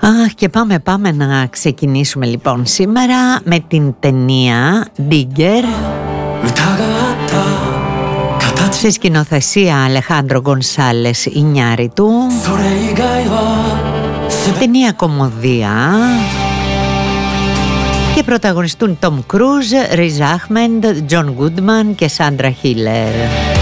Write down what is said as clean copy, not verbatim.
Αχ, και πάμε να ξεκινήσουμε λοιπόν σήμερα με την ταινία Digger, σε σκηνοθεσία Αλεχάντρο Γκονσάλες Ινιάριτου. Ταινία κομμωδία και πρωταγωνιστούν Τομ Κρούζ, Ριζ Άχμεντ, Τζον Γκούντμαν και Σάντρα Χίλερ.